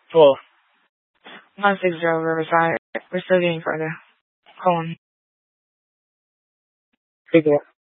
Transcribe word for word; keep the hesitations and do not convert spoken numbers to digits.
Well, one six zero Riverside. We're still getting further. Colin. Big one.